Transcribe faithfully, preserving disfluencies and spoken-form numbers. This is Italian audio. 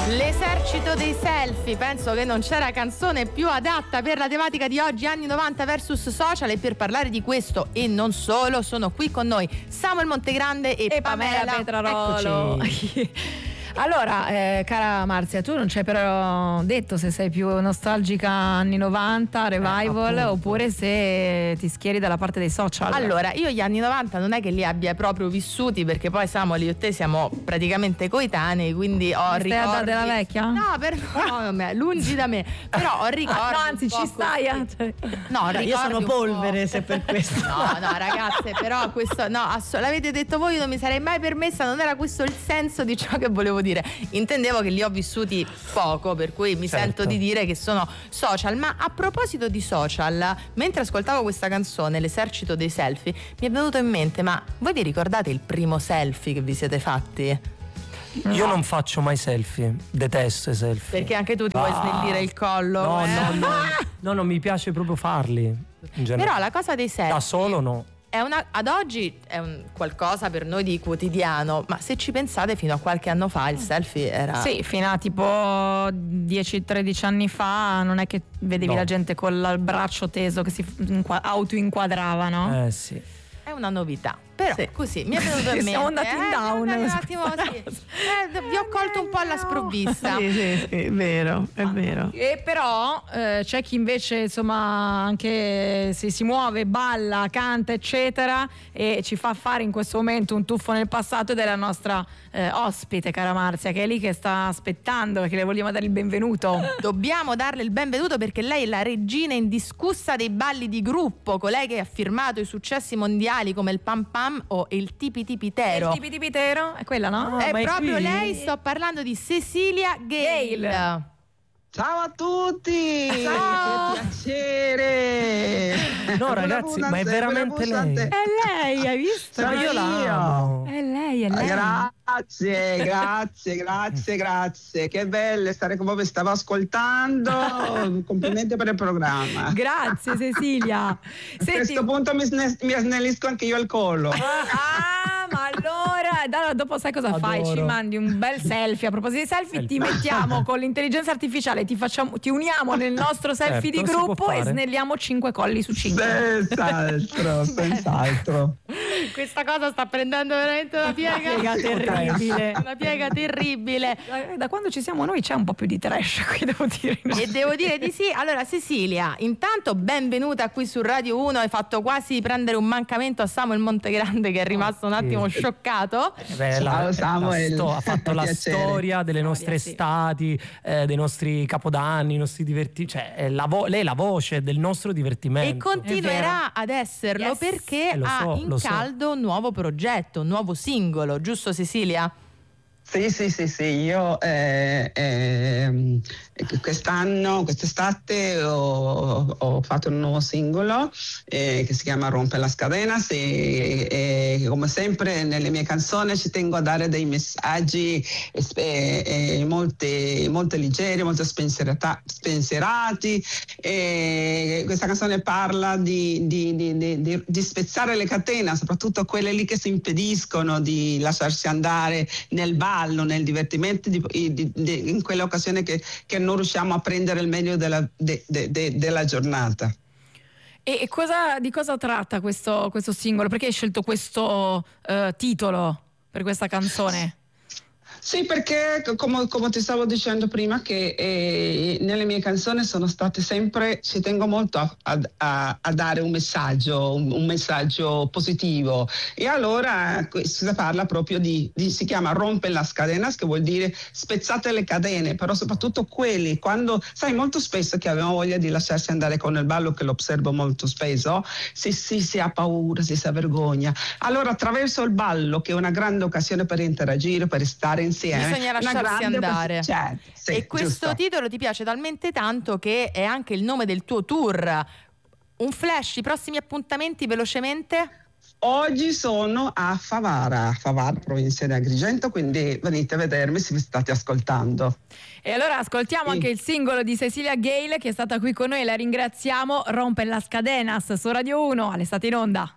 L'esercito dei selfie, penso che non c'era canzone più adatta per la tematica di oggi, anni novanta versus social, e per parlare di questo e non solo sono qui con noi Samuel Montegrande e, e Pamela, Pamela Petrarolo. Allora, eh, cara Marzia, tu non ci hai però detto se sei più nostalgica anni novanta, revival, eh, oppure se ti schieri dalla parte dei social. Allora, io gli anni novanta non è che li abbia proprio vissuti, perché poi Samuel, io e te siamo praticamente coetanei, quindi ho Mi ricordi. stai a della vecchia? No, per no, vabbè, lungi da me. Però ho ricordi. No, anzi, ci stai. Così. No, ricordi. Io sono polvere, se per questo. No, no, ragazze, però questo no, ass- l'avete detto voi, non mi sarei mai permessa, non era questo il senso di ciò che volevo dire. Intendevo che li ho vissuti poco, per cui mi certo. sento di dire che sono social. Ma a proposito di social, mentre ascoltavo questa canzone, l'esercito dei selfie, mi è venuto in mente, ma voi vi ricordate il primo selfie che vi siete fatti? Io no. non faccio mai selfie, detesto i selfie. Perché anche tu ti ah. vuoi snellire il collo? No, eh? no, no, no, non mi piace proprio farli. In Però la cosa dei selfie da solo no. È una, ad oggi è un qualcosa per noi di quotidiano, ma se ci pensate fino a qualche anno fa il selfie era... Sì, fino a tipo dieci tredici anni fa non è che vedevi no. la gente con il braccio teso che si inqu- auto-inquadrava, no? Eh sì. È una novità. Però sì. così mi è venuto in mente. Siamo andati in eh, down. Un attimo, sì. eh, vi ho colto un po' alla sprovvista. Sì, sì, sì, è vero, è vero. E però eh, c'è chi invece insomma anche se si muove, balla, canta eccetera e ci fa fare in questo momento un tuffo nel passato, ed è la nostra eh, ospite, cara Marzia, che è lì che sta aspettando, perché le vogliamo dare il benvenuto. Dobbiamo darle il benvenuto perché lei è la regina indiscussa dei balli di gruppo, colei che ha firmato i successi mondiali come il Pam Pam o il Tipi Tipitero. Il Tipi Tipitero è quella, no? È ma è proprio qui? lei, sto parlando di Cecilia Gale. Gale. Ciao a tutti! Ciao. Che piacere! No ragazzi, ma è veramente lei. È lei, hai visto? Sono io la io. amo. È lei, è lei. Grazie, grazie, grazie, grazie. Che bello stare con voi, vi stavo ascoltando. Complimenti per il programma. Grazie Cecilia. A Senti, questo punto mi, sne- mi snellisco anche io al collo. ah, ma allora da- dopo sai cosa fai? Adoro. Ci mandi un bel selfie. A proposito di selfie, ti mettiamo con l'intelligenza artificiale, ti facciamo, ti uniamo nel nostro selfie Certo, di si può gruppo e fare. snelliamo cinque colli su cinque. Senz'altro, senz'altro. Questa cosa sta prendendo veramente una piega, Piega terribile. una piega terribile. Da, da quando ci siamo noi c'è un po' più di trash qui, devo dire. E devo dire di sì. Allora Cecilia, intanto benvenuta qui su Radio uno. Hai fatto quasi prendere un mancamento a Samuel Montegrande, che è rimasto un attimo sì. scioccato. Eh beh, Ciao, la- la Samuel. sto- ha fatto la Piacere. storia delle nostre sì. estati, eh, dei nostri capodanni, i nostri divertimenti. Cioè, è la vo- lei è la voce del nostro divertimento. E continuerà ad esserlo Yes. perché Eh, lo ha so, in lo so. caldo un nuovo progetto, un nuovo singolo, giusto Cecilia? Sì, sì, sì, sì, io eh, eh, quest'anno, quest'estate ho, ho fatto un nuovo singolo eh, che si chiama Rompe las cadenas e, e come sempre nelle mie canzoni ci tengo a dare dei messaggi eh, eh, molte, molto leggeri, molto spensierata- spensierati. E questa canzone parla di, di, di, di, di, di spezzare le catene, soprattutto quelle lì che si impediscono di lasciarsi andare nel ballo, nel divertimento, di, di, di, in quell'occasione che, che non riusciamo a prendere il meglio della, de, de, de, della giornata. E e cosa, di cosa tratta questo, questo singolo? Perché hai scelto questo uh, titolo per questa canzone? Sì, perché come, come ti stavo dicendo prima, che eh, nelle mie canzoni sono state sempre, ci tengo molto a, a, a dare un messaggio, un, un messaggio positivo, e allora si parla proprio di, di, si chiama Rompe las cadenas, che vuol dire spezzate le catene, però soprattutto quelli, quando, sai, molto spesso che abbiamo voglia di lasciarsi andare con il ballo, che lo osservo molto spesso, si, si, si ha paura, si si vergogna, allora attraverso il ballo, che è una grande occasione per interagire, per stare insieme, Bisogna lasciarsi andare. Certo, sì, e questo giusto. titolo ti piace talmente tanto che è anche il nome del tuo tour. Un flash, i prossimi appuntamenti velocemente? Oggi sono a Favara, Favara, provincia di Agrigento, quindi venite a vedermi se vi state ascoltando. E allora ascoltiamo Sì. anche il singolo di Cecilia Gale, che è stata qui con noi, la ringraziamo. Rompe las cadenas su Radio uno, all'estate in onda.